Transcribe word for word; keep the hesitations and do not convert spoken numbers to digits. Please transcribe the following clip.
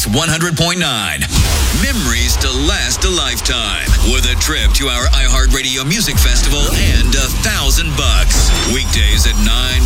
Hits one hundred point nine. Memories to last a lifetime. With a trip to our iHeartRadio Music Festival and a thousand bucks. Weekdays at nine